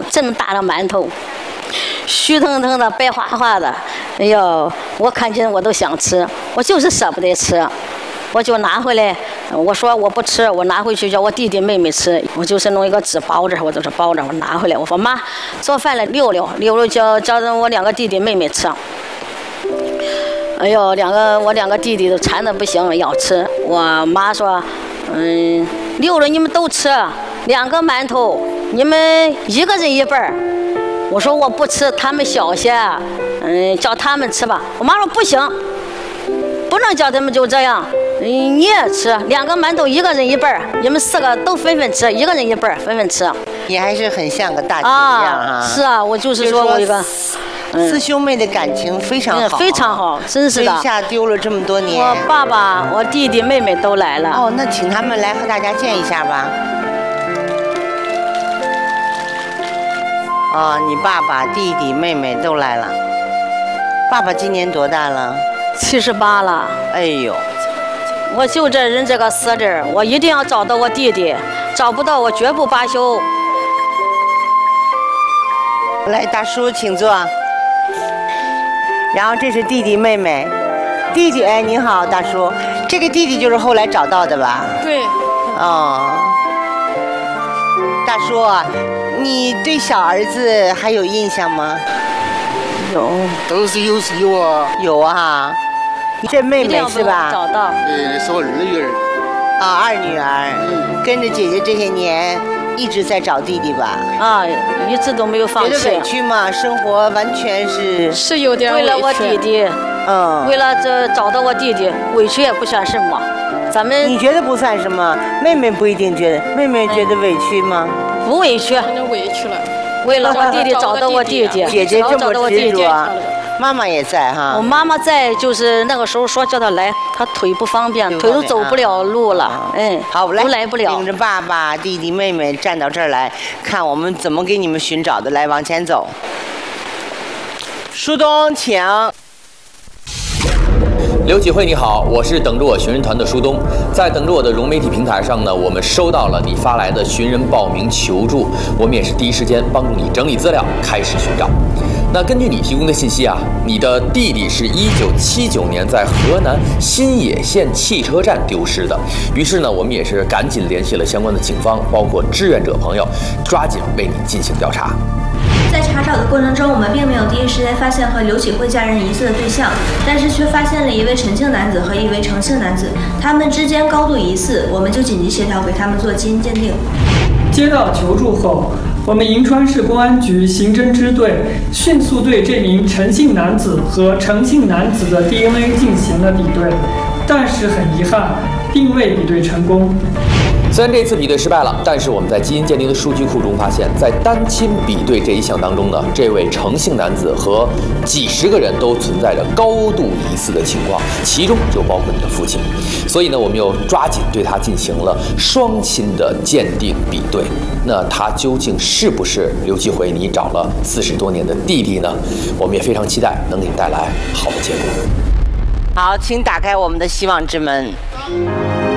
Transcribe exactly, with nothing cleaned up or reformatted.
这么大的馒头，虚腾腾的、白花花的，哎呦，我看见我都想吃，我就是舍不得吃，我就拿回来。我说我不吃，我拿回去叫我弟弟妹妹吃。我就是弄一个纸包着，我就是包着，我拿回来。我说妈，做饭了溜溜溜溜，叫叫着我两个弟弟妹妹吃。哎呦，两个我两个弟弟都馋得不行，要吃。我妈说，嗯，溜溜你们都吃，两个馒头，你们一个人一半儿。我说我不吃，他们小些，嗯，叫他们吃吧。我妈说不行，不能叫他们就这样。你也吃，两个馒头一个人一半儿，你们四个都分分吃，一个人一半儿，分分吃。 你还是很像个大姐一样啊！ 是啊，我就是说我一个四兄妹的感情非常好， 非常好，真是的。 一下丢了这么多年， 我爸爸、我弟弟、妹妹都来了。 哦，那请他们来和大家见一下吧。哦，你爸爸、弟弟、妹妹都来了。爸爸今年多大了？ 七十八了。 哎呦。 我就这人这个死劲儿，我一定要找到我弟弟，找不到我绝不罢休。 来，大叔请坐。然后这是弟弟妹妹，弟弟哎，你好，大叔，这个弟弟就是后来找到的吧？ 对。 哦，大叔，你对小儿子还有印象吗？ 有， 都是有是有啊。 有啊。这妹妹是吧？ 找到。 对，是我二女儿。 啊，二女儿，嗯，跟着姐姐这些年一直在找弟弟吧？ 啊，一直都没有放弃。 觉得委屈吗？生活完全是是有点委屈。为了我弟弟， 嗯， 为了这找到我弟弟，委屈也不算什么。咱们你觉得不算什么，妹妹不一定觉得。妹妹觉得委屈吗？ 嗯、不委屈， 真的委屈了。 为了我弟弟找到我弟弟， 姐姐这么执着。妈妈也在哈， 我妈妈在，就是那个时候说叫她来，她腿不方便，腿都走不了路了，嗯， 好，来， 都来不了。 领着爸爸、弟弟、妹妹站到这儿来，看我们怎么给你们寻找的，来往前走。舒东，请。 刘启慧你好，我是等着我寻人团的舒东。在等着我的融媒体平台上呢，我们收到了你发来的寻人报名求助，我们也是第一时间帮助你整理资料，开始寻找。那根据你提供的信息啊，你的弟弟是一九七九年在河南新野县汽车站丢失的。于是呢，我们也是赶紧联系了相关的警方，包括志愿者朋友，抓紧为你进行调查。 在查找的过程中，我们并没有第一时间发现和刘启慧家人疑似的对象，但是却发现了一位陈姓男子和一位程姓男子，他们之间高度疑似，我们就紧急协调给他们做基因鉴定。 接到求助后，我们银川市公安局刑侦支队迅速对这名陈姓男子和程姓男子的 D N A 进行了比对，但是很遗憾，并未比对成功。 虽然这次比对失败了，但是我们在基因鉴定的数据库中发现，在单亲比对这一项当中呢，这位程姓男子和几十个人都存在着高度疑似的情况，其中就包括你的父亲。所以呢，我们又抓紧对他进行了双亲的鉴定比对。那他究竟是不是刘启慧你找了四十多年的弟弟呢？我们也非常期待能给你带来好的结果。 好，请打开我们的希望之门。